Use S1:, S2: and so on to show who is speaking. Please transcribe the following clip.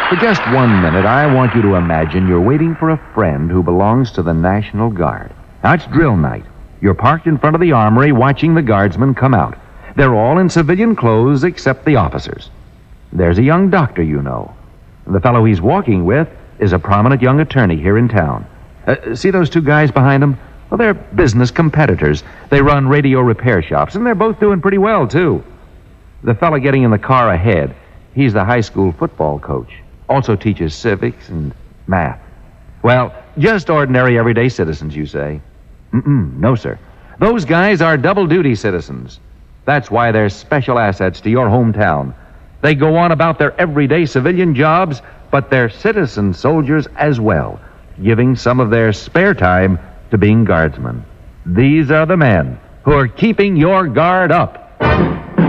S1: For just 1 minute, I want you to imagine you're waiting for a friend who belongs to the National Guard. Now, it's drill night. You're parked in front of the armory watching the guardsmen come out. They're all in civilian clothes except the officers. There's a young doctor you know. The fellow he's walking with is a prominent young attorney here in town. See those two guys behind him? Well, they're business competitors. They run radio repair shops, and they're both doing pretty well, too. The fellow getting in the car ahead, he's the high school football coach. Also teaches civics and math. Well, just ordinary everyday citizens, you say? No, sir. Those guys are double-duty citizens. That's why they're special assets to your hometown. They go on about their everyday civilian jobs, but they're citizen soldiers as well, giving some of their spare time to being guardsmen. These are the men who are keeping your guard up.